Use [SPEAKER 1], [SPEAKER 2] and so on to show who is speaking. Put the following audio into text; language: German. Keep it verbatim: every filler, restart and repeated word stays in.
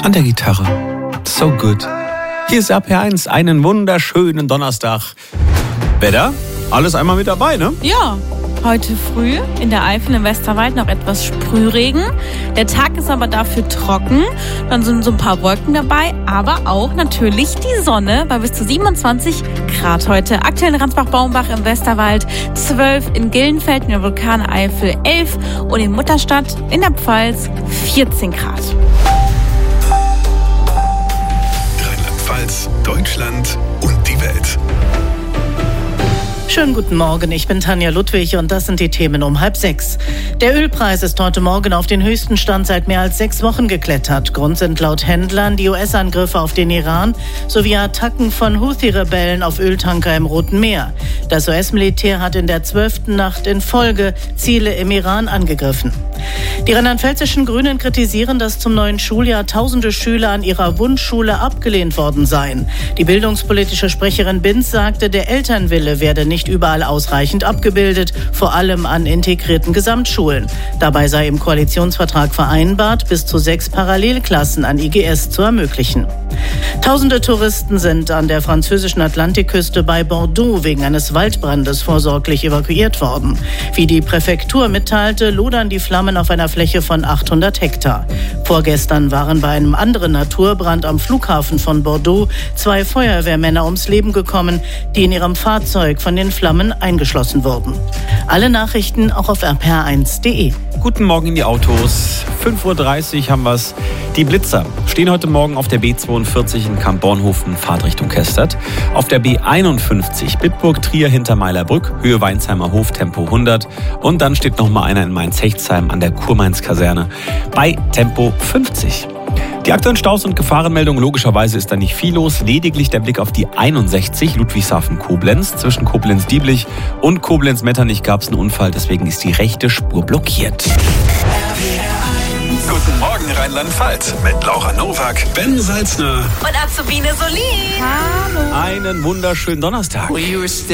[SPEAKER 1] an der Gitarre. So good. Hier ist R P R eins, einen wunderschönen Donnerstag. Wetter, alles einmal mit dabei, ne?
[SPEAKER 2] Ja, heute früh in der Eifel im Westerwald noch etwas Sprühregen. Der Tag ist aber dafür trocken. Dann sind so ein paar Wolken dabei, aber auch natürlich die Sonne bei bis zu siebenundzwanzig Grad heute. Aktuell in Ransbach-Baumbach im Westerwald, zwölf in Gillenfeld in der Vulkaneifel, elf und in Mutterstadt in der Pfalz vierzehn Grad.
[SPEAKER 3] Rheinland-Pfalz, Deutschland und die Welt.
[SPEAKER 4] Schönen guten Morgen, ich bin Tanja Ludwig und das sind die Themen um halb sechs. Der Ölpreis ist heute Morgen auf den höchsten Stand seit mehr als sechs Wochen geklettert. Grund sind laut Händlern die U S-Angriffe auf den Iran sowie Attacken von Houthi-Rebellen auf Öltanker im Roten Meer. Das U S-Militär hat in der zwölften Nacht in Folge Ziele im Iran angegriffen. Die rheinland-pfälzischen Grünen kritisieren, dass zum neuen Schuljahr tausende Schüler an ihrer Wunschschule abgelehnt worden seien. Die bildungspolitische Sprecherin Binz sagte, der Elternwille werde nicht überall ausreichend abgebildet, vor allem an integrierten Gesamtschulen. Dabei sei im Koalitionsvertrag vereinbart, bis zu sechs Parallelklassen an I G S zu ermöglichen. Tausende Touristen sind an der französischen Atlantikküste bei Bordeaux wegen eines Waldbrandes vorsorglich evakuiert worden. Wie die Präfektur mitteilte, lodern die Flammen auf einer Fläche von achthundert Hektar. Vorgestern waren bei einem anderen Naturbrand am Flughafen von Bordeaux zwei Feuerwehrmänner ums Leben gekommen, die in ihrem Fahrzeug von den Flammen eingeschlossen wurden. Alle Nachrichten auch auf r p r eins punkt d e.
[SPEAKER 1] Guten Morgen in die Autos. fünf Uhr dreißig haben wir's. Die Blitzer stehen heute Morgen auf der B zweiundvierzig in Kamp-Bornhofen, Fahrtrichtung Kestert. Auf der B einundfünfzig Bitburg-Trier hinter Meilerbrück, Höhe Weinsheimer Hof, Tempo hundert. Und dann steht noch mal einer in Mainz-Hechtsheim an der Kurmainz-Kaserne bei Tempo fünfzig. Die aktuellen Staus und Gefahrenmeldungen, logischerweise ist da nicht viel los. Lediglich der Blick auf die einundsechzig Ludwigshafen-Koblenz. Zwischen Koblenz-Dieblich und Koblenz-Metternich gab es einen Unfall, deswegen ist die rechte Spur blockiert.
[SPEAKER 3] Guten Morgen Rheinland-Pfalz mit Laura Nowak, Ben Salzner
[SPEAKER 2] Und Azubine Solin. Hallo.
[SPEAKER 1] Einen wunderschönen Donnerstag.